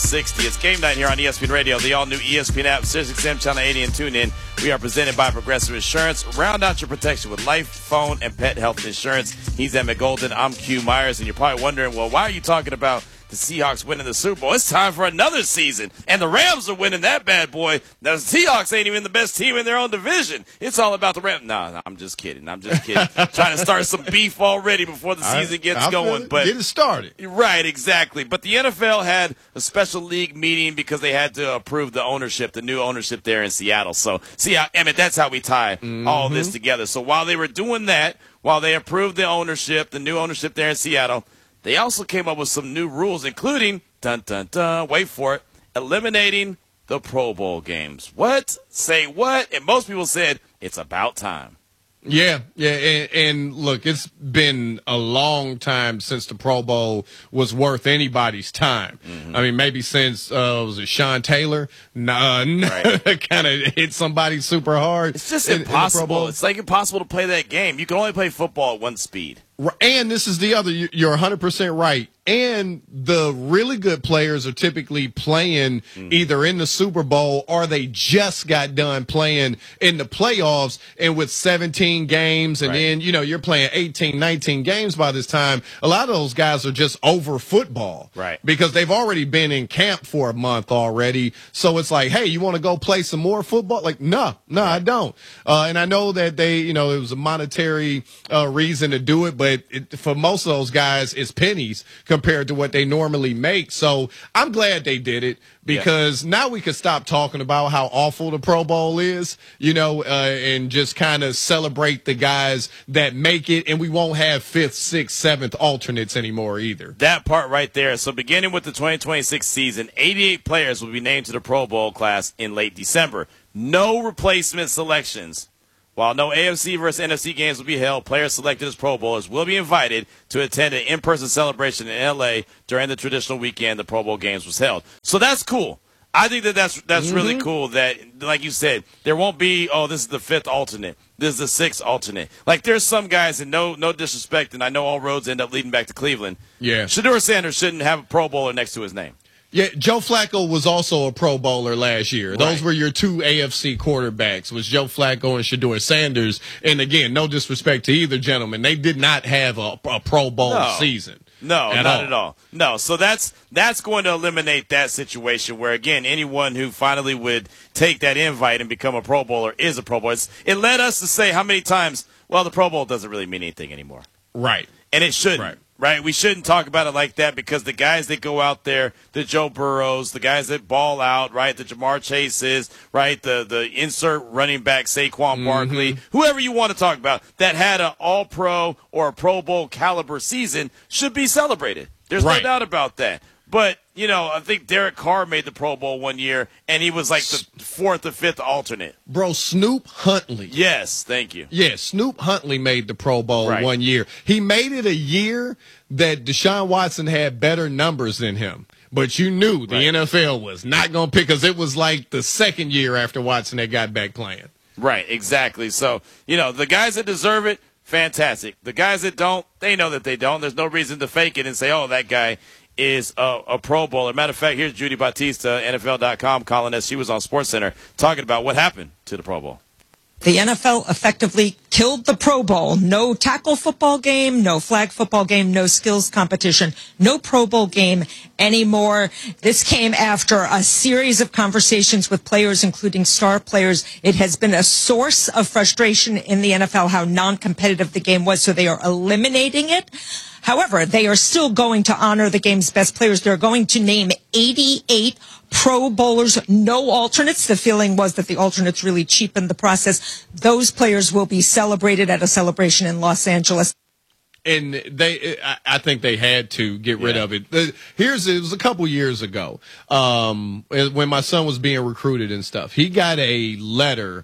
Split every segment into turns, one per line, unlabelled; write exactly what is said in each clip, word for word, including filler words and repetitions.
sixty. It's game night here on E S P N Radio, the all-new E S P N app, Sirius X M Channel eighty, and TuneIn. We are presented by Progressive Insurance. Round out your protection with life, phone, and pet health insurance. He's Emmett Golden. I'm Q Myers, and you're probably wondering, well, why are you talking about the Seahawks winning the Super Bowl? It's time for another season, and the Rams are winning that bad boy. Now, the Seahawks ain't even the best team in their own division. It's all about the Rams. No, no, I'm just kidding. I'm just kidding. Trying to start some beef already before the season gets
I,
going. But
get it started.
Right, exactly. But the N F L had a special league meeting because they had to approve the ownership, the new ownership there in Seattle. So, see, how, Emmett, that's how we tie mm-hmm. all this together. So while they were doing that, while they approved the ownership, the new ownership there in Seattle, they also came up with some new rules, including, dun, dun, dun, wait for it, eliminating the Pro Bowl games. What? Say what? And most people said, it's about time.
Yeah, yeah, and, and look, it's been a long time since the Pro Bowl was worth anybody's time. Mm-hmm. I mean, maybe since, uh, was it Sean Taylor? Nah, right. kind of hit somebody super hard.
It's just
in,
impossible.
In the Pro Bowl.
It's like impossible to play that game. You can only play football at one speed.
And this is the other, you're one hundred percent right. And the really good players are typically playing mm. either in the Super Bowl or they just got done playing in the playoffs. And with seventeen games and right. then, you know, you're playing eighteen, nineteen games by this time, a lot of those guys are just over football.
Right.
Because they've already been in camp for a month already. So it's like, hey, you want to go play some more football? Like, no, no, right. I don't. Uh, and I know that they, you know, it was a monetary uh, reason to do it, but it, for most of those guys, it's pennies compared to what they normally make. So I'm glad they did it because yeah. now we can stop talking about how awful the Pro Bowl is, you know, uh, and just kind of celebrate the guys that make it. And we won't have fifth, sixth, seventh alternates anymore either.
That part right there. So beginning with the twenty twenty-six season, eighty-eight players will be named to the Pro Bowl class in late December. No replacement selections. While no A F C versus N F C games will be held, players selected as Pro Bowlers will be invited to attend an in-person celebration in L A during the traditional weekend the Pro Bowl games was held. So that's cool. I think that that's that's mm-hmm. really cool that, like you said, there won't be, oh, this is the fifth alternate. This is the sixth alternate. Like, there's some guys, and no no disrespect, and I know all roads end up leading back to Cleveland.
Yeah.
Shedeur Sanders shouldn't have a Pro Bowler next to his name.
Yeah, Joe Flacco was also a Pro Bowler last year. Those right. were your two A F C quarterbacks, was Joe Flacco and Shedeur Sanders. And again, no disrespect to either gentleman, they did not have a, a Pro Bowl
no.
season.
No,
at
not all. at all. No, so that's that's going to eliminate that situation where, again, anyone who finally would take that invite and become a Pro Bowler is a Pro Bowler. It's, it led us to say how many times, well, the Pro Bowl doesn't really mean anything anymore.
Right.
And it shouldn't.
Right.
Right, we shouldn't talk about it like that because the guys that go out there, the Joe Burrows, the guys that ball out, right, the Jamar Chases, right, the the insert running back Saquon mm-hmm. Barkley, whoever you want to talk about, that had an All-Pro or a Pro Bowl caliber season should be celebrated. There's right. no doubt about that. But, you know, I think Derek Carr made the Pro Bowl one year, and he was like the fourth or fifth alternate.
Bro, Snoop Huntley.
Yes, thank you.
Yeah, Snoop Huntley made the Pro Bowl
right.
one year. He made it a year that Deshaun Watson had better numbers than him. But you knew the right. N F L was not going to pick, because it was like the second year after Watson had got back playing.
Right, exactly. So, you know, the guys that deserve it, fantastic. The guys that don't, they know that they don't. There's no reason to fake it and say, oh, that guy is a, a Pro Bowler. Matter of fact, here's Judy Bautista, N F L dot com columnist. She was on SportsCenter talking about what happened to the Pro Bowl.
The N F L effectively killed the Pro Bowl. No tackle football game, no flag football game, no skills competition, no Pro Bowl game anymore. This came after a series of conversations with players, including star players. It has been a source of frustration in the N F L how non-competitive the game was, so they are eliminating it. However, they are still going to honor the game's best players. They're going to name eighty-eight Pro Bowlers, no alternates. The feeling was that the alternates really cheapened the process. Those players will be celebrated at a celebration in Los Angeles.
And they, I think they had to get rid
yeah.
of it. Here's, it was a couple years ago, um, when my son was being recruited and stuff. He got a letter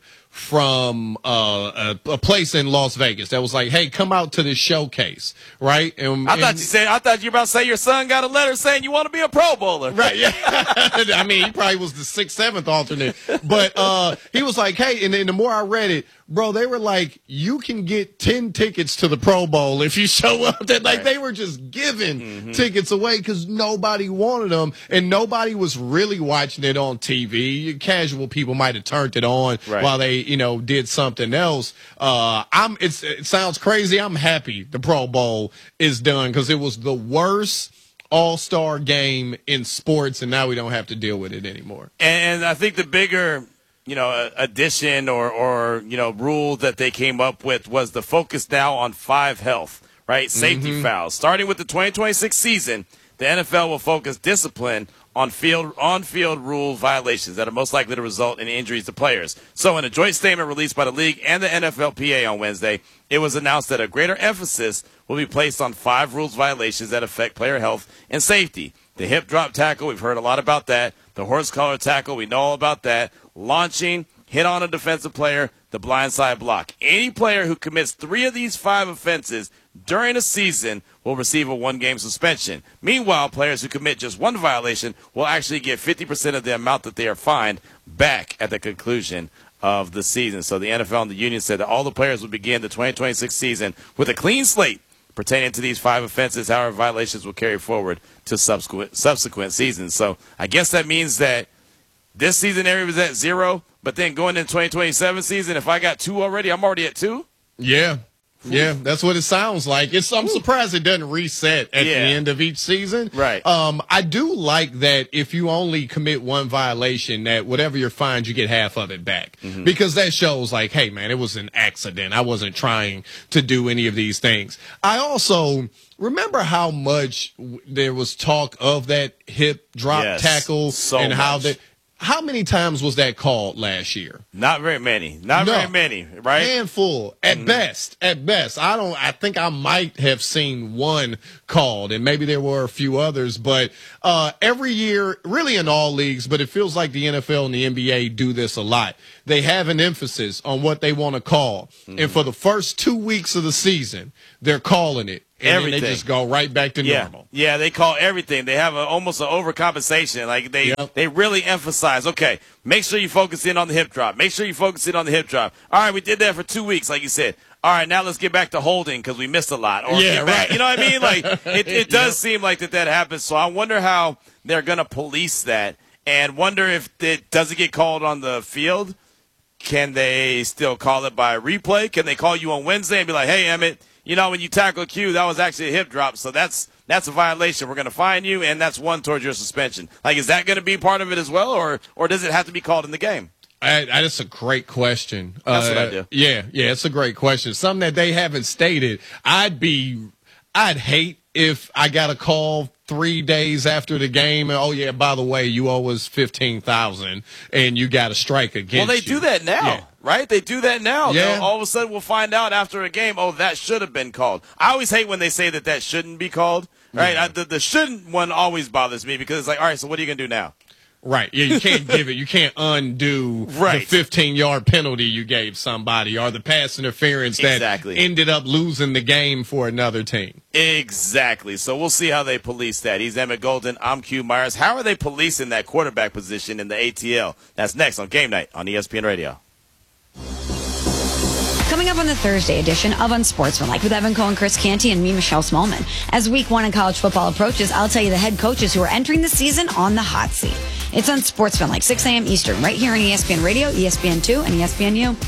from uh, a, a place in Las Vegas that was like, "Hey, come out to this showcase," right? And,
I thought
and,
you said, I thought you were about to say your son got a letter saying you want to be a Pro Bowler,
right? Yeah, I mean, he probably was the sixth, seventh alternate, but uh, he was like, "Hey," and then the more I read it, bro, they were like, you can get ten tickets to the Pro Bowl if you show up. That like
Right.
they were just giving
Mm-hmm.
tickets away because nobody wanted them, and nobody was really watching it on T V. Casual people might have turned it on
Right.
while they, you know, did something else. Uh, I'm. It's, it sounds crazy. I'm happy the Pro Bowl is done because it was the worst all-star game in sports, and now we don't have to deal with it anymore.
And I think the bigger, you know, addition or, or, you know, rule that they came up with was the focus now on five health, right? Safety
Mm-hmm.
fouls. Starting with the twenty twenty-six season, the N F L will focus discipline on field on field rule violations that are most likely to result in injuries to players. So in a joint statement released by the league and the N F L P A on Wednesday, it was announced that a greater emphasis will be placed on five rules violations that affect player health and safety. The hip drop tackle, we've heard a lot about that. The horse collar tackle, we know all about that. Launching, hit on a defensive player, the blindside block. Any player who commits three of these five offenses during a season will receive a one-game suspension. Meanwhile, players who commit just one violation will actually get fifty percent of the amount that they are fined back at the conclusion of the season. So the N F L and the union said that all the players will begin the twenty twenty-six season with a clean slate pertaining to these five offenses. However, violations will carry forward to subsequent subsequent seasons. So I guess that means that this season area was at zero, but then going into twenty twenty-seven season, if I got two already, I'm already at two?
Yeah. Yeah, that's what it sounds like. It's I'm surprised it doesn't reset at
Yeah.
the end of each season.
Right.
Um, I do like that if you only commit one violation, that whatever you're fined, you get half of it back.
Mm-hmm.
Because that shows like, hey man, it was an accident. I wasn't trying to do any of these things. I also remember how much w- there was talk of that hip drop
Yes,
tackle
so
and how
much.
that. How many times was that called last year?
Not very many. Not
No.
very many, right?
Handful at best. At best, I don't. I think I might have seen one called, and maybe there were a few others. But uh, every year, really in all leagues, but it feels like the N F L and the N B A do this a lot. They have an emphasis on what they want to call, and for the first two weeks of the season, they're calling it, and then
Everything.
they just go right back to
Yeah,
normal.
yeah, they call everything. They have a, almost an overcompensation. Like they,
Yep.
they really emphasize. Okay, make sure you focus in on the hip drop. Make sure you focus in on the hip drop. All right, we did that for two weeks, like you said. All right, now let's get back to holding because we missed a lot. Or
Yeah,
get back,
right.
you know what I mean? Like it, it does
Yep.
seem like that that happens. So I wonder how they're going to police that, and wonder if it does it get called on the field. Can they still call it by replay? Can they call you on Wednesday and be like, hey, Emmett, you know, when you tackle Q, that was actually a hip drop, so that's that's a violation. We're going to fine you, and that's one towards your suspension. Like, is that going to be part of it as well, or or does it have to be called in the game?
I, I, that's a great question.
That's
uh,
what I do.
Yeah, yeah, it's a great question. Something that they haven't stated. I'd be, I'd hate if I got a call three days after the game, and oh yeah, by the way, you owe us fifteen thousand, and you got a strike against.
Well, they
you.
do that now,
Yeah.
right? They do that now.
Yeah.
They'll- All of a sudden, we'll find out after a game, oh, that should have been called. I always hate when they say that that shouldn't be called, right?
Yeah.
I, the, the shouldn't one always bothers me because it's like, all right, so what are you going to do now?
Right. Yeah, you can't give it. You can't undo
Right.
the fifteen-yard penalty you gave somebody or the pass interference that
Exactly.
ended up losing the game for another team.
Exactly. So we'll see how they police that. He's Emmett Golden. I'm Q Myers. How are they policing that quarterback position in the A T L? That's next on Game Night on E S P N Radio.
Coming up on the Thursday edition of Unsportsmanlike with Evan Cohen, Chris Canty, and me, Michelle Smallman. As week one in college football approaches, I'll tell you the head coaches who are entering the season on the hot seat. It's Unsportsmanlike, six a.m. Eastern, right here on E S P N Radio, E S P N two, and E S P N U.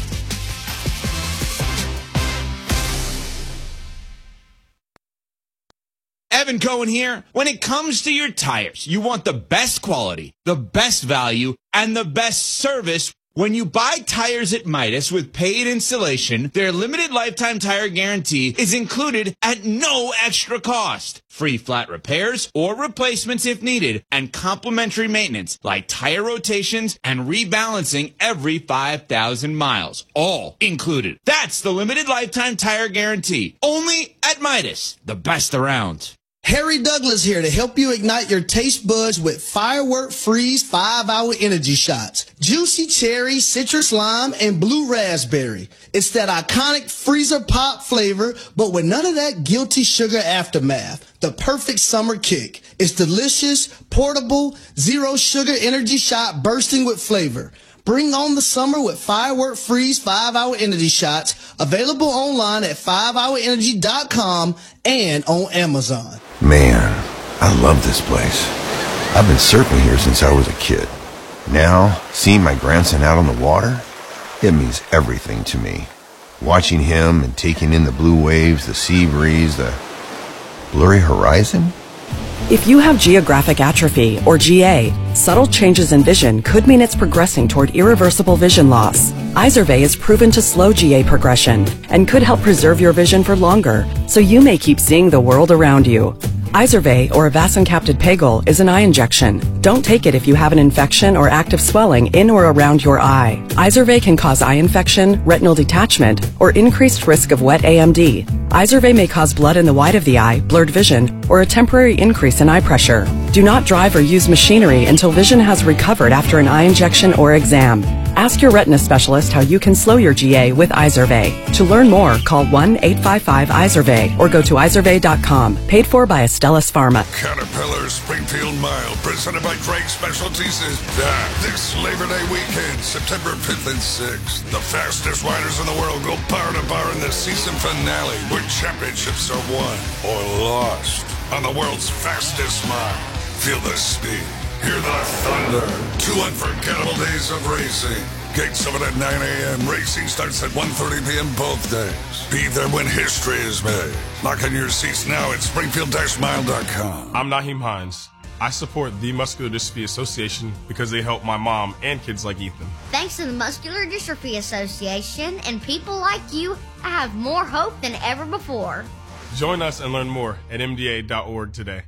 Evan Cohen here. When it comes to your tires, you want the best quality, the best value, and the best service. When you buy tires at Midas with paid installation, their limited lifetime tire guarantee is included at no extra cost. Free flat repairs or replacements if needed, and complimentary maintenance like tire rotations and rebalancing every five thousand miles. All included. That's the limited lifetime tire guarantee. Only at Midas, the best around.
Harry Douglas here to help you ignite your taste buds with Firework Freeze five hour energy shots. Juicy cherry, citrus lime, and blue raspberry. It's that iconic freezer pop flavor, but with none of that guilty sugar aftermath. The perfect summer kick. It's delicious, portable, zero sugar energy shot bursting with flavor. Bring on the summer with Firework Freeze five hour Energy Shots, available online at five hour energy dot com and on Amazon.
Man, I love this place. I've been surfing here since I was a kid. Now, seeing my grandson out on the water, it means everything to me. Watching him and taking in the blue waves, the sea breeze, the blurry horizon.
If you have geographic atrophy, or G A, subtle changes in vision could mean it's progressing toward irreversible vision loss. Izervay is proven to slow G A progression and could help preserve your vision for longer, so you may keep seeing the world around you. Izervay, or avacincaptad pegol, is an eye injection. Don't take it if you have an infection or active swelling in or around your eye. Izervay can cause eye infection, retinal detachment, or increased risk of wet A M D. Izervay may cause blood in the white of the eye, blurred vision, or a temporary increase in eye pressure. Do not drive or use machinery until vision has recovered after an eye injection or exam. Ask your retina specialist how you can slow your G A with Izervay. To learn more, call one eight five five Izervay or go to izervay dot com. Paid for by Astellas Pharma.
Caterpillar Springfield Mile, presented by Drake Specialties, is back this Labor Day weekend, September fifth and sixth. The fastest riders in the world go bar to bar in the season finale, where championships are won or lost on the world's fastest mile. Feel the speed. Hear the thunder. Two unforgettable days of racing. Gates open at nine a.m. Racing starts at one thirty p.m. both days. Be there when history is made. Lock in your seats now at springfield dash mile dot com.
I'm Naheem Hines. I support the Muscular Dystrophy Association because they help my mom and kids like Ethan.
Thanks to the Muscular Dystrophy Association and people like you, I have more hope than ever before.
Join us and learn more at m d a dot org today.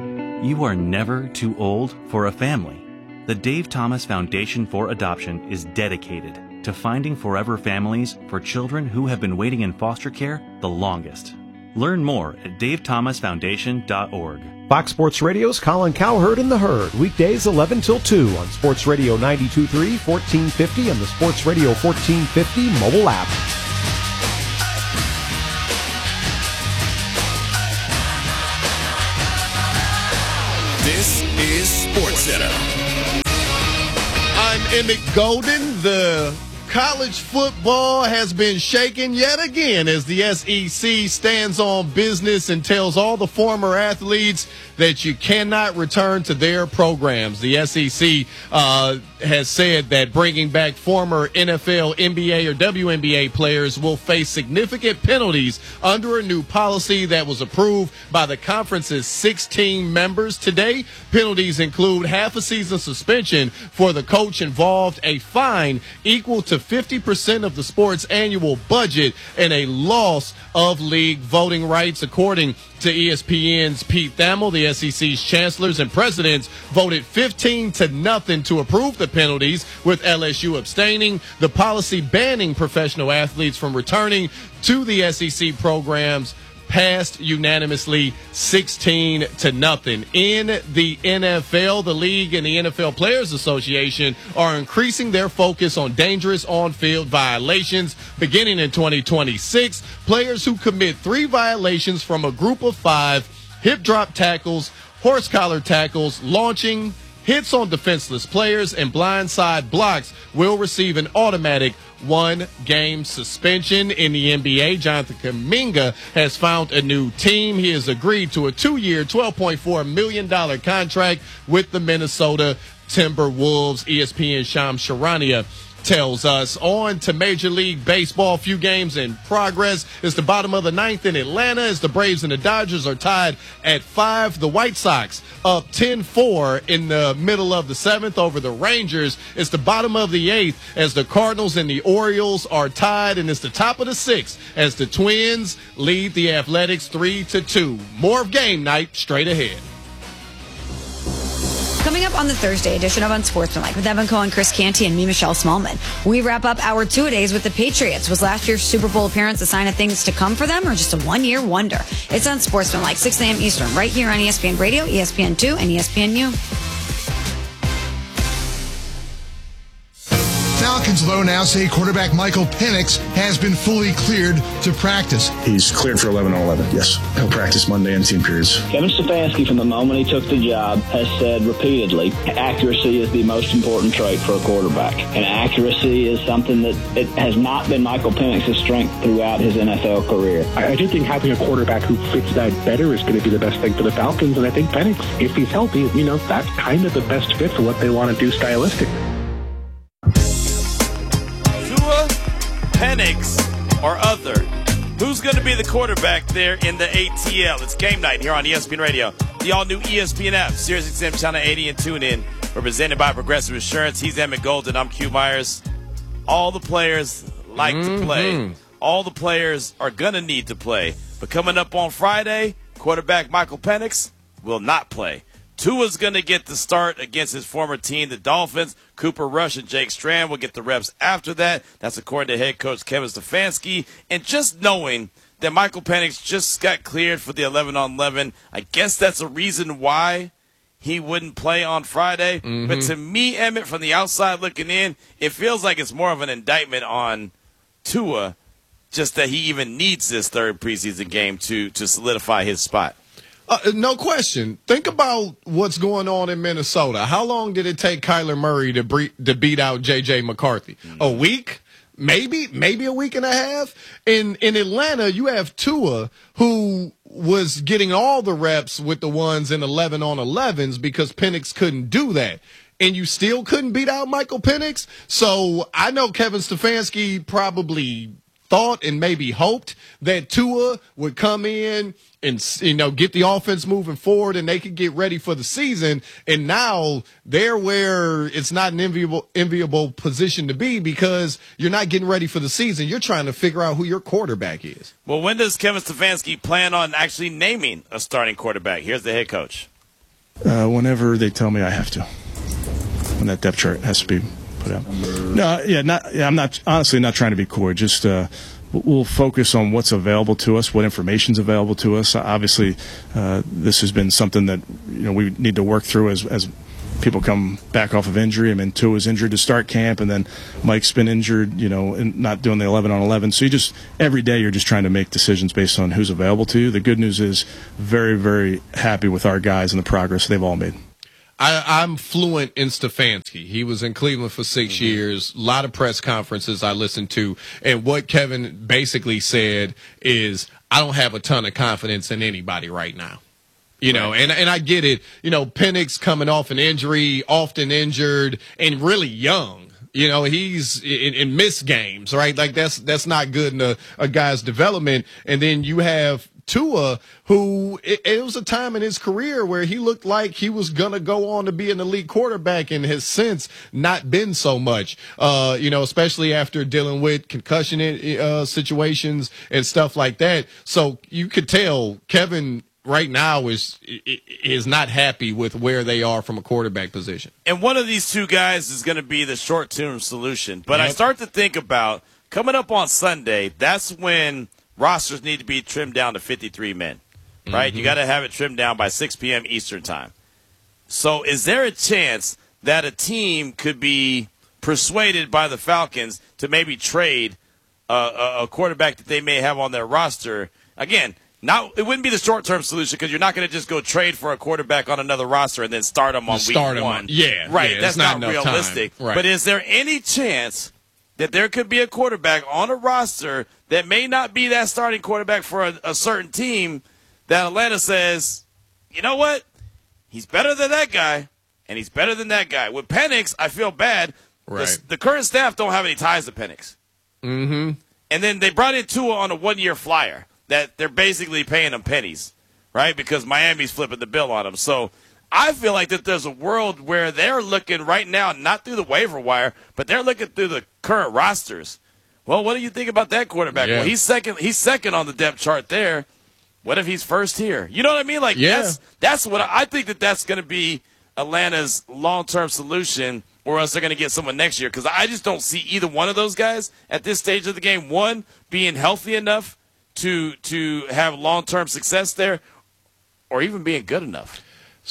You are never too old for a family. The Dave Thomas Foundation for Adoption is dedicated to finding forever families for children who have been waiting in foster care the longest. Learn more at dave thomas foundation dot org.
Fox Sports Radio's Colin Cowherd and the Herd, weekdays eleven till two on Sports Radio ninety-two point three, fourteen fifty, and the Sports Radio fourteen fifty mobile app.
This is Sports Center.
I'm Emmett Golden. The college football has been shaken yet again as the S E C stands on business and tells all the former athletes that you cannot return to their programs. The S E C uh, has said that bringing back former N F L, N B A, or W N B A players will face significant penalties under a new policy that was approved by the conference's sixteen members today. Penalties include half a season suspension for the coach involved, a fine equal to fifty percent of the sport's annual budget, and a loss of league voting rights. According to E S P N's Pete Thamel, the S E C's chancellors and presidents voted fifteen to nothing to approve the penalties, with L S U abstaining. The policy banning professional athletes from returning to the S E C programs passed unanimously sixteen to nothing. In the N F L, the league and the N F L Players Association are increasing their focus on dangerous on-field violations. Beginning in twenty twenty-six, players who commit three violations from a group of five, hip drop tackles, horse collar tackles, launching, hits on defenseless players, and blindside blocks will receive an automatic one-game suspension. In the N B A, Jonathan Kuminga has found a new team. He has agreed to a two-year, twelve point four million dollars contract with the Minnesota Timberwolves. E S P N's Shams Charania tells us. On to Major League Baseball. Few games in progress. It's the bottom of the ninth in Atlanta as the Braves and the Dodgers are tied at five. The White Sox up ten four in the middle of the seventh over the Rangers. It's the bottom of the eighth as the Cardinals and the Orioles are tied, and it's the top of the sixth as the Twins lead the Athletics three to two. More of game night straight ahead.
Coming up on the Thursday edition of Unsportsmanlike with Evan Cohen, Chris Canty, and me, Michelle Smallman, we wrap up our two-a-days with the Patriots. Was last year's Super Bowl appearance a sign of things to come for them, or just a one-year wonder? It's Unsportsmanlike, six a.m. Eastern, right here on E S P N Radio, E S P N two, and E S P N U.
Now Falcons, though, now say quarterback Michael Penix has been fully cleared to practice.
He's cleared for eleven on eleven, yes. He'll practice Monday and team periods.
Kevin Stefanski, from the moment he took the job, has said repeatedly, accuracy is the most important trait for a quarterback. And accuracy is something that it has not been Michael Penix's strength throughout his N F L career.
I, I do think having a quarterback who fits that better is going to be the best thing for the Falcons. And I think Penix, if he's healthy, you know, that's kind of the best fit for what they want to do stylistically.
Tua, Penix, or other. Who's going to be the quarterback there in the A T L? It's game night here on E S P N Radio. The all-new E S P N app, Sirius X M Channel eighty, and tune in. We're presented by Progressive Insurance. He's Emmett Golden. I'm Q Myers. All the players like mm-hmm. to play. All the players are going to need to play. But coming up on Friday, quarterback Michael Penix will not play. Tua's going to get the start against his former team, the Dolphins. Cooper Rush and Jake Strand will get the reps after that. That's according to head coach Kevin Stefanski. And just knowing that Michael Penix just got cleared for the eleven on eleven, I guess that's a reason why he wouldn't play on Friday. Mm-hmm. But to me, Emmett, from the outside looking in, it feels like it's more of an indictment on Tua, just that he even needs this third preseason game to, to solidify his spot.
Uh, no question. Think about what's going on in Minnesota. How long did it take Kyler Murray to, bre- to beat out J J McCarthy? Mm-hmm. A week? Maybe, maybe a week and a half. In in Atlanta, you have Tua, who was getting all the reps with the ones in eleven on elevens because Penix couldn't do that. And you still couldn't beat out Michael Penix. So I know Kevin Stefanski probably thought and maybe hoped that Tua would come in and, you know, get the offense moving forward and they could get ready for the season. And now they're where it's not an enviable, enviable position to be because you're not getting ready for the season. You're trying to figure out who your quarterback is.
Well, when does Kevin Stefanski plan on actually naming a starting quarterback? Here's the head coach.
Uh, whenever they tell me I have to. When that depth chart has to be put out. No, yeah, not. Yeah, I'm not honestly not trying to be coy. Just uh, we'll focus on what's available to us, what information's available to us. Obviously, uh, this has been something that you know we need to work through as as people come back off of injury. I mean, Tua's injured to start camp, and then Mike's been injured, you know, and not doing the eleven on eleven. So you just every day you're just trying to make decisions based on who's available to you. The good news is, very, very happy with our guys and the progress they've all made.
I, I'm fluent in Stefanski. He was in Cleveland for six mm-hmm. years. A lot of press conferences I listened to. And what Kevin basically said is, I don't have a ton of confidence in anybody right now. You know, right. and and I get it. You know, Penix coming off an injury, often injured, and really young. You know, he's in, in missed games, right? Like, that's that's not good in a, a guy's development. And then you have Tua, who it, it was a time in his career where he looked like he was going to go on to be an elite quarterback and has since not been so much, uh, you know, especially after dealing with concussion uh, situations and stuff like that. So you could tell Kevin right now is is not happy with where they are from a quarterback position.
And one of these two guys is going to be the short-term solution. But yep. I start to think about coming up on Sunday, that's when rosters need to be trimmed down to fifty-three men, right? Mm-hmm. You got to have it trimmed down by six p.m. Eastern time. So is there a chance that a team could be persuaded by the Falcons to maybe trade a, a, a quarterback that they may have on their roster? Again, not, it wouldn't be the short-term solution because you're not going to just go trade for a quarterback on another roster and then start them on
start
week
him
one.
On, yeah.
Right,
yeah,
that's not, not realistic.
Right.
But is there any chance that there could be a quarterback on a roster that may not be that starting quarterback for a, a certain team that Atlanta says, you know what, he's better than that guy, and he's better than that guy. With Penix, I feel bad.
Right.
The, the current staff don't have any ties to Penix.
Mm-hmm.
And then they brought in Tua on a one-year flyer that they're basically paying him pennies, right, because Miami's flipping the bill on him. So I feel like that there's a world where they're looking right now, not through the waiver wire, but they're looking through the current rosters. Well, what do you think about that quarterback?
Yeah.
Well, he's second. He's second on the depth chart there. What if he's first here? You know what I mean? Like,
yeah.
that's that's what I, I think that that's going to be Atlanta's long-term solution, or else they're going to get someone next year. Because I just don't see either one of those guys at this stage of the game, one, being healthy enough to to have long-term success there, or even being good enough.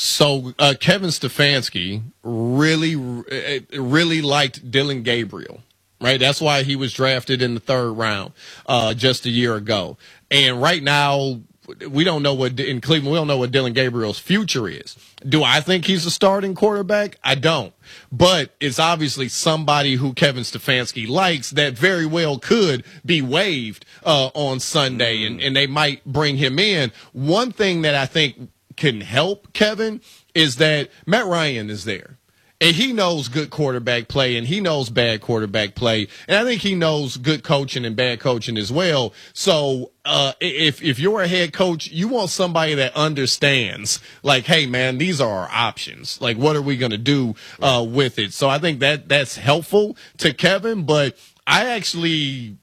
So uh, Kevin Stefanski really, really liked Dylan Gabriel right? That's why he was drafted in the third round uh, just a year ago. And right now, we don't know what in Cleveland. We don't know what Dillon Gabriel's future is. Do I think he's a starting quarterback? I don't. But it's obviously somebody who Kevin Stefanski likes that very well could be waived uh, on Sunday, mm. and, and they might bring him in. One thing that I think can help Kevin is that Matt Ryan is there. And he knows good quarterback play, and he knows bad quarterback play. And I think he knows good coaching and bad coaching as well. So uh, if if you're a head coach, you want somebody that understands, like, hey, man, these are our options. Like, what are we going to do uh, with it? So I think that that's helpful to Kevin. But I actually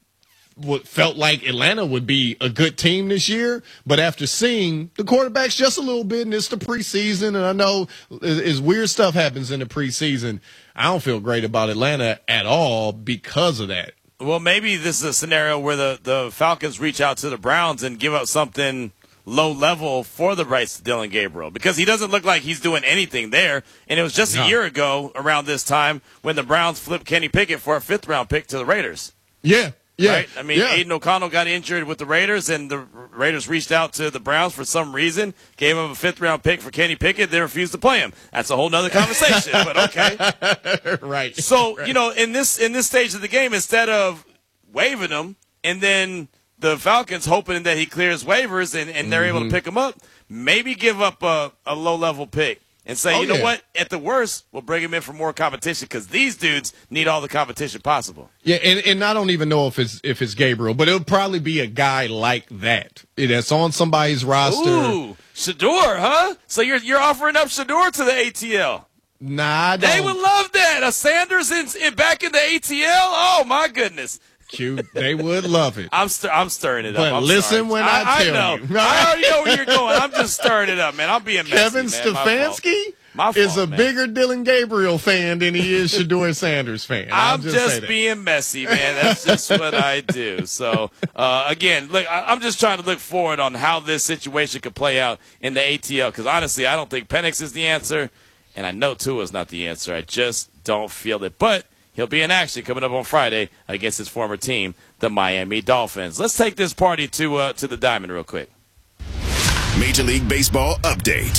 felt like Atlanta would be a good team this year, but after seeing the quarterbacks just a little bit, and it's the preseason, and I know as weird stuff happens in the preseason, I don't feel great about Atlanta at all because of that.
Well, maybe this is a scenario where the, the Falcons reach out to the Browns and give up something low level for the rights to Dillon Gabriel, because he doesn't look like he's doing anything there. And it was just no. a year ago around this time when the Browns flipped Kenny Pickett for a fifth round pick to the Raiders.
Yeah. Yeah,
right? I mean,
yeah.
Aiden O'Connell got injured with the Raiders, and the Raiders reached out to the Browns for some reason, gave him a fifth-round pick for Kenny Pickett. They refused to play him. That's a whole other conversation, but okay.
Right.
So,
right.
you know, in this in this stage of the game, instead of waiving him and then the Falcons hoping that he clears waivers and, and they're mm-hmm. able to pick him up, maybe give up a, a low-level pick. And say, oh, you know
yeah.
what? At the worst, we'll bring him in for more competition because these dudes need all the competition possible.
Yeah, and, and I don't even know if it's if it's Gabriel, but it'll probably be a guy like that that's on somebody's roster.
Ooh, Shedeur, huh? So you're you're offering up Shedeur to the A T L?
Nah, I don't.
They would love that. A Sanders in, in back in the A T L? Oh my goodness.
Q, they would love it.
I'm stir- I'm stirring it
but
up. I'm
listen
sorry.
when I,
I
tell
I know.
you.
I already know where you're going. I'm just stirring it up, man. I'm being messy,
Kevin
man.
Stefanski
My fault,
is a
man.
bigger Dillon Gabriel fan than he is Shedeur Sanders fan. I'll
I'm
just,
just being messy, man. That's just what I do. So, uh, again, look, I- I'm just trying to look forward on how this situation could play out in the A T L because, honestly, I don't think Penix is the answer, and I know Tua's not the answer. I just don't feel it. But he'll be in action coming up on Friday against his former team, the Miami Dolphins. Let's take this party to uh, to the Diamond real quick.
Major League Baseball update.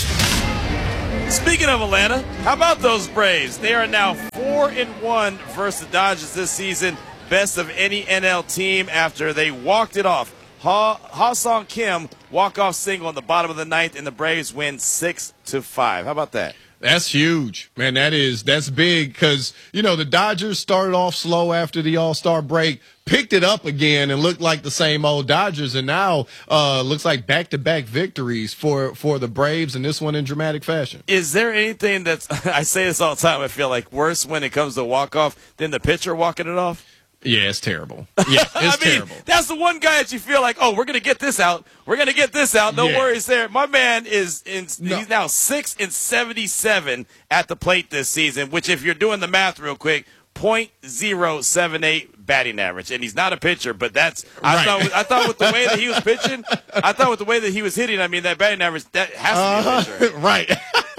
Speaking of Atlanta, how about those Braves? They are now four and one versus the Dodgers this season, best of any N L team after they walked it off. Ha Ha-Sung Kim walk-off single in the bottom of the ninth, and the Braves win six to five. How about that?
That's huge, man. That is that's big because you know the Dodgers started off slow after the All-Star break, picked it up again, and looked like the same old Dodgers, and now uh, looks like back-to-back victories for for the Braves, and this one in dramatic fashion.
Is there anything that's I say this all the time? I feel like worse when it comes to walk-off than the pitcher walking it off.
Yeah, it's terrible. Yeah, it's
I mean,
terrible.
That's the one guy that you feel like, oh, we're going to get this out. We're going to get this out. No
Yeah.
worries there. My man is in,
No.
he's now six and seventy-seven at the plate this season, which if you're doing the math real quick, point zero seven eight batting average. And he's not a pitcher, but that's I
Right.
thought I thought with the way that he was pitching, I thought with the way that he was hitting, I mean that batting average that has to be a pitcher.
Uh, right.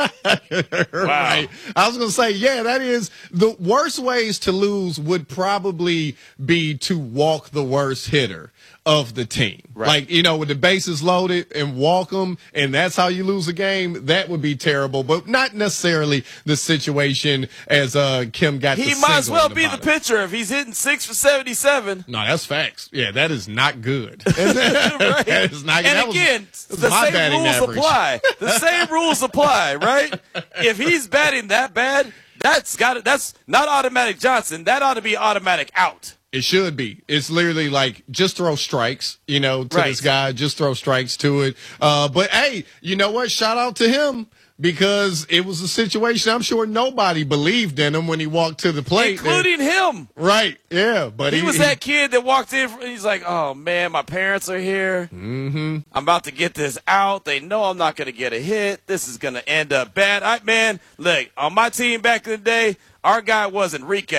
Right. I was going to say, yeah, that is the worst ways to lose would probably be to walk the worst hitter of the team.
Right.
Like, you know, with the bases loaded and walk them, and that's how you lose a game, that would be terrible, but not necessarily the situation as uh, Kim got
He
the
might as
single
well
in the
be
bottom.
the pitcher if he's hitting six for seventy-seven.
No, that's facts. Yeah, that is not good.
Right.
That is not,
And
that was-
again,
that was
the
my
same
batting
rules
average.
apply. The same rules apply, right? If he's batting that bad, that's got it. That's not automatic Johnson. That ought to be automatic out.
It should be. It's literally like just throw strikes, you know, to
Right.
this guy. Just throw strikes to it. Uh, but hey, you know what? Shout out to him because it was a situation I'm sure nobody believed in him when he walked to the plate,
Including him.
Right? Yeah, but
He was that kid that walked in. He's like, "Oh man, my parents are here.
Mm-hmm.
I'm about to get this out. They know I'm not going to get a hit. This is going to end up bad." I man, look on my team back in the day. Our guy was Enrique.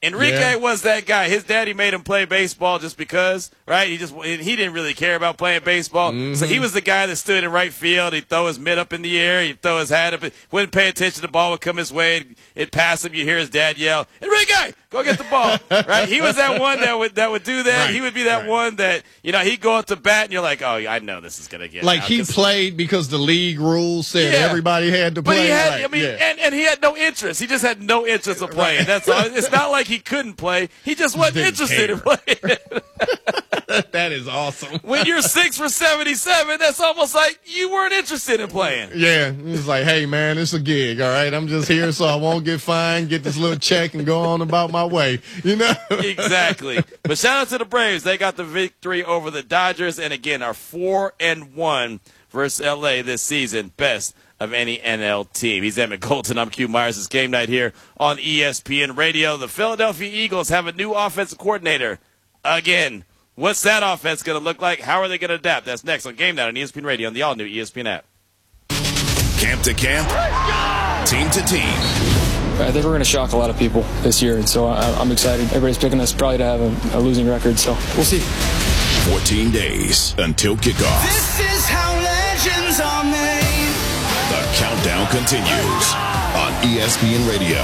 Enrique
Yeah.
was that guy. His daddy made him play baseball just because, right? He just he didn't really care about playing baseball.
Mm-hmm.
So he was the guy that stood in right field. He'd throw his mitt up in the air. He'd throw his hat up. Wouldn't pay attention. The ball would come his way. It'd, it'd pass him. You hear his dad yell, Enrique, go get the ball. Right? He was that one that would that would do that.
Right.
He would be that
Right.
one that, you know, he'd go up to bat and you're like, oh, I know this is going to get
Like
out.
he
'Cause-
played because the league rules said
Yeah.
everybody had to play.
But he had,
Right,
I mean,
yeah.
and, and he had no interest. He just had no interest of playing. That's all. It's not like he couldn't play. He just wasn't
Didn't
interested in
care.
playing.
That is awesome.
When you're six for seventy-seven, that's almost like you weren't interested in playing.
Yeah, it's like, hey man, it's a gig, all right. I'm just here so I won't get fined, get this little check, and go on about my way. You know,
Exactly. But shout out to the Braves. They got the victory over the Dodgers, and again, are four and one versus L A this season. Best of any N L team. He's Emmett Colton. I'm Q Myers. It's game night here on E S P N Radio. The Philadelphia Eagles have a new offensive coordinator again. What's that offense going to look like? How are they going to adapt? That's next on Game Night on E S P N Radio on the all-new E S P N app.
Camp to camp, team to team.
I think we're going to shock a lot of people this year, and so I, I'm excited. Everybody's picking us probably to have a, a losing record, so we'll see.
fourteen days until kickoff.
This is how legends are made.
The countdown continues on E S P N Radio.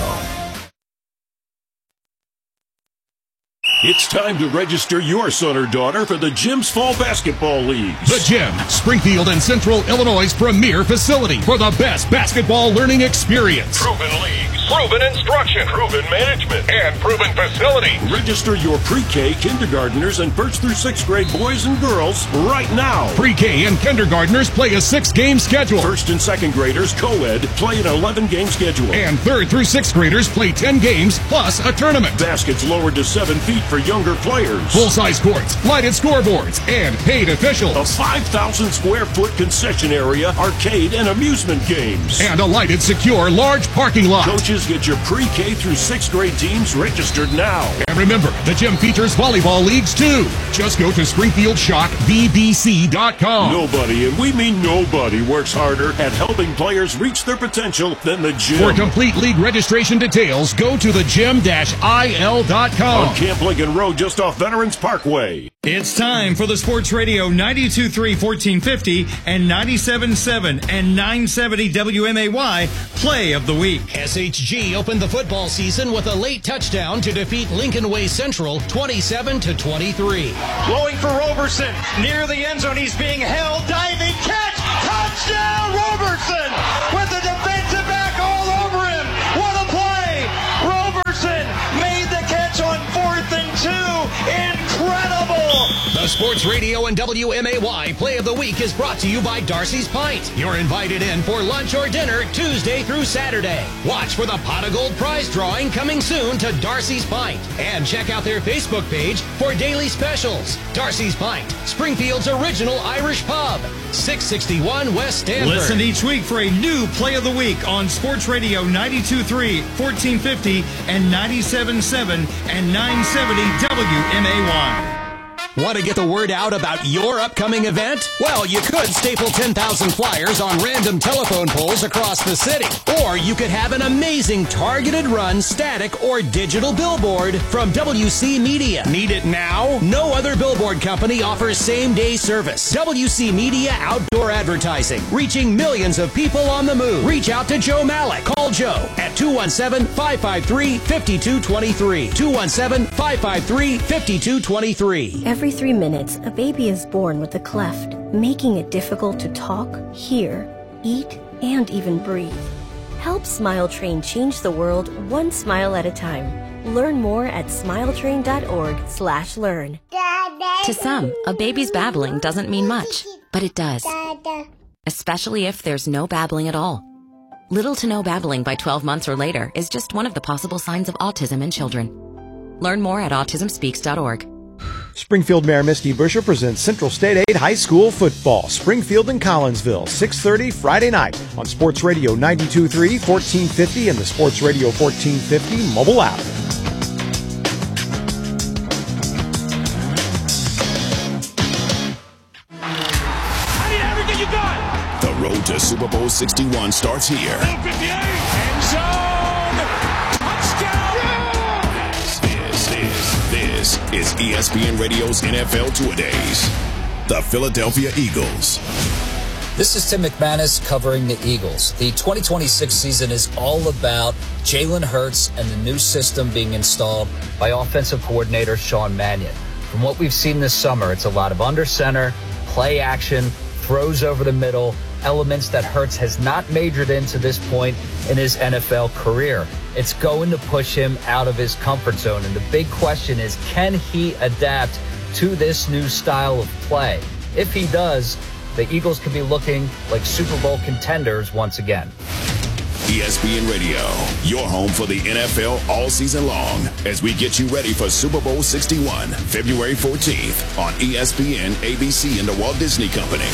It's time to register your son or daughter for the Gym's Fall Basketball Leagues.
The Gym, Springfield and Central Illinois' premier facility for the best basketball learning experience.
Proven leagues, proven instruction, proven management, and proven facility.
Register your pre-K, kindergartners, and first through sixth grade boys and girls right now.
Pre-K and kindergartners play a six-game schedule.
First and second graders, co-ed, play an eleven-game schedule.
And third through sixth graders play ten games plus a tournament.
Baskets lowered to seven feet for younger players.
Full-size courts, lighted scoreboards, and paid officials.
A five thousand square foot concession area, arcade, and amusement games.
And a lighted, secure, large parking lot.
Coaches, get your pre-K through sixth grade teams registered now.
And remember, the gym features volleyball leagues too. Just go to Springfield Shock V B C dot com.
Nobody, and we mean nobody, works harder at helping players reach their potential than the gym.
For complete league registration details, go to the gym dash I L dot com.
On Camp Lincoln Road, just off Veterans Parkway.
It's time for the Sports Radio ninety-two point three, fourteen fifty and ninety-seven point seven and nine seventy W M A Y Play of the Week.
S H G opened the football season with a late touchdown to defeat Lincoln Way Central twenty-seven to twenty-three.
Blowing for Roberson. Near the end zone, he's being held. Diving catch. Touchdown, Roberson! With the defensive back all over him. What a play! Roberson made the catch on fourth and two. Incredible!
The Sports Radio and W M A Y Play of the Week is brought to you by Darcy's Pint. You're invited in for lunch or dinner Tuesday through Saturday. Watch for the Pot of Gold prize drawing coming soon to Darcy's Pint. And check out their Facebook page for daily specials. Darcy's Pint, Springfield's original Irish pub. six sixty-one West Stanford.
Listen each week for a new Play of the Week on Sports Radio ninety-two point three, fourteen fifty and ninety-seven point seven and nine seventy W M A Y.
Want to get the word out about your upcoming event? Well, you could staple ten thousand flyers on random telephone poles across the city. Or you could have an amazing targeted run, static, or digital billboard from W C Media. Need it now? No other billboard company offers same-day service. W C Media Outdoor Advertising, reaching millions of people on the move. Reach out to Joe Malik. Call Joe at two one seven, five five three, five two two three. two one seven, five five three, five two two three.
Every three minutes, a baby is born with a cleft, making it difficult to talk, hear, eat, and even breathe. Help Smile Train change the world one smile at a time. Learn more at smiletrain.org slash learn.
To some, a baby's babbling doesn't mean much, but it does. Especially if there's no babbling at all. Little to no babbling by twelve months or later is just one of the possible signs of autism in children. Learn more at autism speaks dot org.
Springfield Mayor Misty Buscher presents Central State Aid High School Football, Springfield and Collinsville, six thirty Friday night on Sports Radio ninety-two point three, fourteen fifty and the Sports Radio fourteen fifty mobile app.
I need everything you got! The road to Super Bowl sixty-one starts here.
End zone! Touchdown!
is E S P N Radio's N F L Two-A-Days. The Philadelphia Eagles.
This is Tim McManus covering the Eagles. The twenty twenty-six season is all about Jalen Hurts and the new system being installed by offensive coordinator Sean Mannion. From what we've seen this summer, it's a lot of under center, play action, throws over the middle, elements that Hurts has not majored in to this point in his N F L career. It's going to push him out of his comfort zone. And the big question is, can he adapt to this new style of play? If he does, the Eagles could be looking like Super Bowl contenders once again.
E S P N Radio, your home for the N F L all season long, as we get you ready for Super Bowl sixty-one, February fourteenth on E S P N, A B C, and the Walt Disney Company.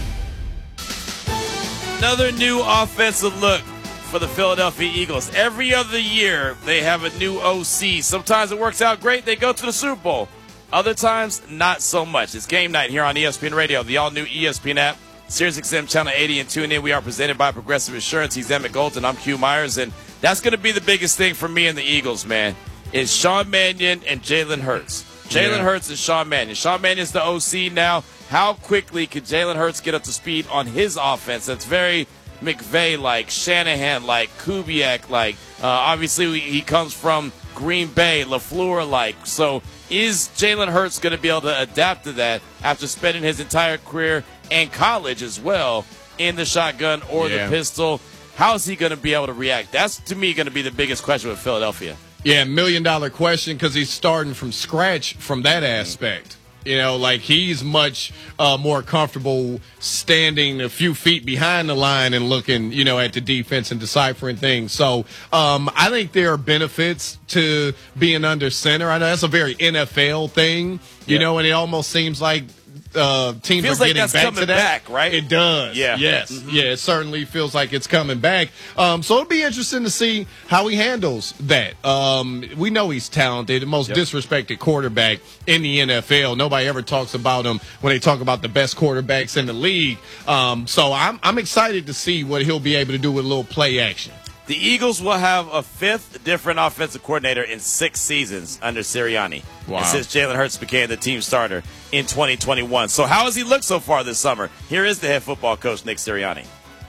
Another new offensive look for the Philadelphia Eagles. Every other year, they have a new O C. Sometimes it works out great. They go to the Super Bowl. Other times, not so much. It's game night here on E S P N Radio, the all-new E S P N app, SiriusXM Channel eighty, and tune in. We are presented by Progressive Insurance. He's Emmett Golden. I'm Q Myers, and that's going to be the biggest thing for me and the Eagles, man, is Sean Mannion and Jalen Hurts. Jalen yeah. Hurts and Sean Mannion. Sean Mannion's the O C now. How quickly could Jalen Hurts get up to speed on his offense? That's very McVay-like, Shanahan-like, Kubiak-like. Uh, obviously, he comes from Green Bay, LaFleur-like. So is Jalen Hurts going to be able to adapt to that after spending his entire career and college as well in the shotgun or yeah. the pistol? How is he going to be able to react? That's, to me, going to be the biggest question with Philadelphia.
Yeah, million-dollar question because he's starting from scratch from that aspect. You know, like he's much uh, more comfortable standing a few feet behind the line and looking, you know, at the defense and deciphering things. So um, I think there are benefits to being under center. I know that's a very N F L thing, you yeah. know, and it almost seems like uh, teams
feels
are
like
getting
that's
back
coming
to that.
Back, right?
It does.
Yeah.
Yes.
Mm-hmm.
Yeah. It certainly feels like it's coming back. Um, so it'll be interesting to see how he handles that. Um, we know he's talented, the most yep. disrespected quarterback in the N F L. Nobody ever talks about him when they talk about the best quarterbacks in the league. Um, so I'm I'm excited to see what he'll be able to do with a little play action.
The Eagles will have a fifth different offensive coordinator in six seasons under Sirianni. Wow. And since Jalen Hurts became the team starter in twenty twenty-one. So how has he looked so far this summer? Here is the head football coach, Nick Sirianni.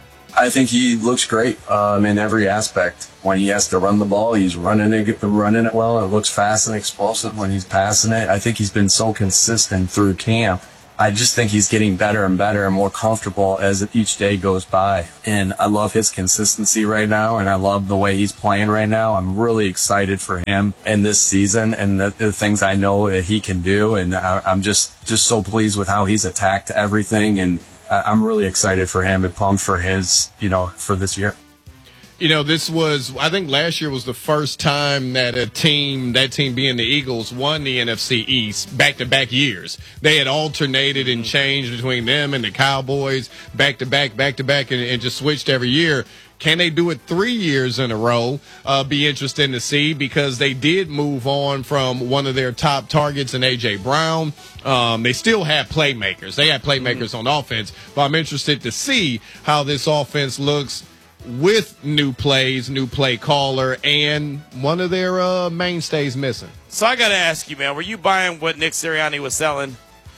I think he looks great um, in every aspect. When he has to run the ball, he's running it, running it well. It looks fast and explosive when he's passing it. I think he's been so consistent through camp. I just think he's getting better and better and more comfortable as each day goes by. And I love his consistency right now, and I love the way he's playing right now. I'm really excited for him in this season and the, the things I know that he can do. And I, I'm just, just so pleased with how he's attacked everything. And I'm really excited for him and pumped for his, you know, for this year.
You know, this was, I think last year was the first time that a team, that team being the Eagles, won the N F C East back-to-back years. They had alternated and changed between them and the Cowboys back-to-back, back-to-back, and, and just switched every year. Can they do it three years in a row? Uh, be interesting to see because they did move on from one of their top targets in A J. Brown. Um, they still have playmakers. They have playmakers mm-hmm. on offense, but I'm interested to see how this offense looks with new plays, new play caller, and one of their uh, mainstays missing.
So I got to ask you, man, were you buying what Nick Sirianni was selling?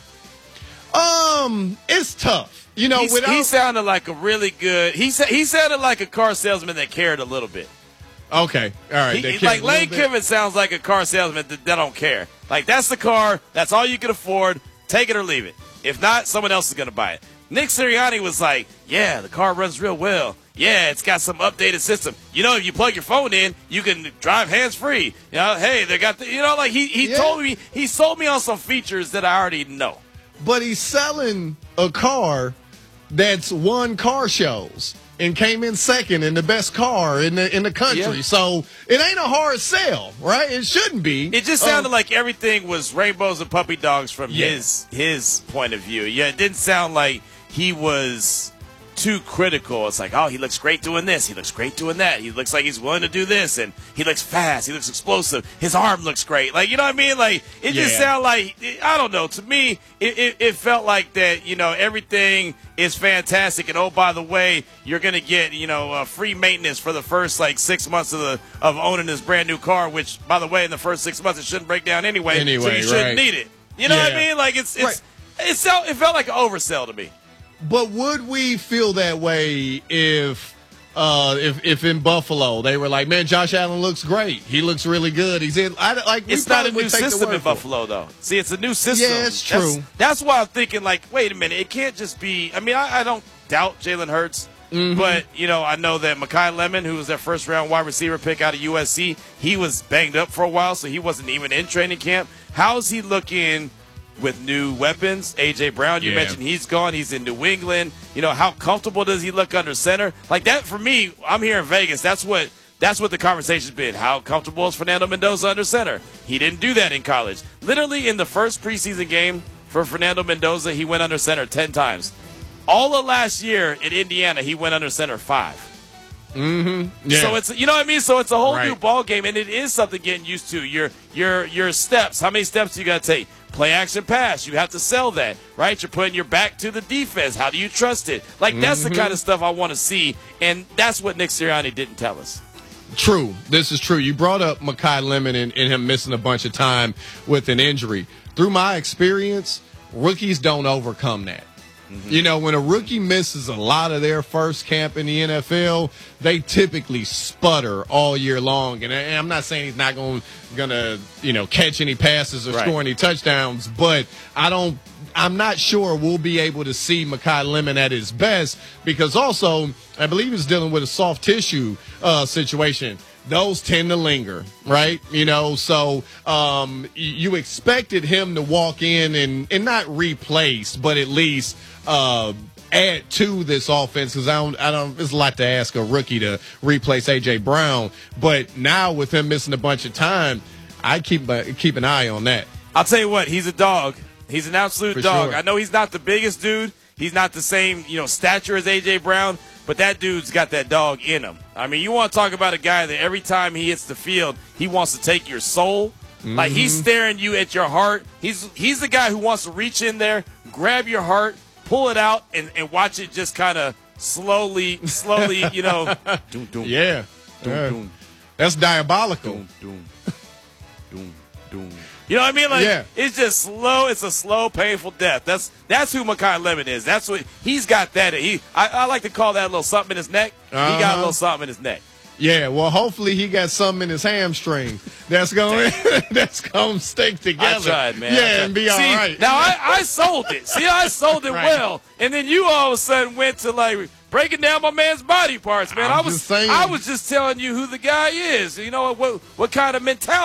Um, it's tough. You know,
He's,
without,
he sounded like a really good. He he sounded like a car salesman that cared a little bit.
Okay, all right.
He, like Lane Kiffin sounds like a car salesman that, that don't care. Like that's the car. That's all you can afford. Take it or leave it. If not, someone else is going to buy it. Nick Sirianni was like, yeah, the car runs real well. Yeah, it's got some updated system. You know, if you plug your phone in, you can drive hands-free. You know, hey, they got the, you know, like he, he yeah. told me, he sold me on some features that I already know.
But he's selling a car that's won car shows and came in second in the best car in the in the country. Yeah. So it ain't a hard sell, right? It shouldn't be.
It just sounded
um,
like everything was rainbows and puppy dogs from yeah. his his point of view. Yeah, it didn't sound like he was too critical. It's like, oh, he looks great doing this. He looks great doing that. He looks like he's willing to do this, and he looks fast. He looks explosive. His arm looks great. Like, you know what I mean? Like, it just
Yeah.
sounded like, I don't know. To me, it, it, it felt like that, you know, everything is fantastic. And, oh, by the way, you're going to get, you know, uh, free maintenance for the first, like, six months of the of owning this brand new car, which, by the way, in the first six months, it shouldn't break down anyway.
Anyway,
so you shouldn't
right.
need it. You know what I
Yeah.
mean? Like, it's, it's,
Right.
it, felt, it felt like an oversell to me.
But would we feel that way if, uh, if if in Buffalo they were like, man, Josh Allen looks great. He looks really good. He's in. I, like we
It's not a
probably
new
would take the
system
word
in
for it.
Buffalo, though. See, it's a new system.
Yeah, it's
That's-
true.
That's, why I'm thinking, like, wait a minute. It can't just be. I mean, I, I don't doubt Jalen Hurts,
Mm-hmm.
but you know, I know that Mekhi Lemon, who was their first round wide receiver pick out of U S C, he was banged up for a while, so he wasn't even in training camp. How is he looking with new weapons? A J Brown, you
Yeah.
mentioned he's gone. He's in New England. You know, how comfortable does he look under center? Like that for me, I'm here in Vegas. That's what that's what the conversation's been. How comfortable is Fernando Mendoza under center? He didn't do that in college. Literally in the first preseason game for Fernando Mendoza, he went under center ten times. All of last year in Indiana, he went under center five.
Mm-hmm. Yeah.
So it's, you know what I mean? So it's a whole
Right.
new ball game, and it is something getting used to. Your your your steps. How many steps do you got to take? Play action pass. You have to sell that, right? You're putting your back to the defense. How do you trust it? Like that's
Mm-hmm.
the kind of stuff I want to see, and that's what Nick Sirianni didn't tell us.
True. This is true. You brought up Mekhi Lemon and, and him missing a bunch of time with an injury. Through my experience, rookies don't overcome that. Mm-hmm. You know, when a rookie misses a lot of their first camp in the N F L, they typically sputter all year long. And, I, and I'm not saying he's not going to, you know, catch any passes or
Right.
score any touchdowns, but I don't I'm not sure we'll be able to see Mekhi Lemon at his best because also I believe he's dealing with a soft tissue uh, situation. Those tend to linger, right? You know, so um, you expected him to walk in and, and not replace, but at least uh, add to this offense because I don't, I don't. It's a lot to ask a rookie to replace A J Brown, but now with him missing a bunch of time, I keep uh, keep an eye on that.
I'll tell you what, he's a dog. He's an absolute
For
dog.
sure.
I know he's not the biggest dude. He's not the same, you know, stature as A J Brown, but that dude's got that dog in him. I mean, you want to talk about a guy that every time he hits the field, he wants to take your soul. Mm-hmm. Like he's staring you at your heart. He's he's the guy who wants to reach in there, grab your heart, pull it out, and, and watch it just kind of slowly, slowly, you know. Doom, doom,
Yeah.
doom,
Yeah.
doom,
That's diabolical.
doom, doom, doom, doom. You know what I mean? Like
Yeah.
it's just slow. It's a slow, painful death. That's that's who Mekhi Lemon is. That's what he's got. That he I, I like to call that a little something in his neck. He got a
Uh-huh.
little something in his neck.
Yeah, well, hopefully he got something in his hamstring that's going that's going to stick together.
I tried, man. I
Yeah,
tried.
and be all
See,
right.
Now I, I sold it. See, I sold it
Right.
well, and then you all of a sudden went to like breaking down my man's body parts, man.
I'm
I was
just saying.
I was just telling you who the guy is. You know what what kind of mentality.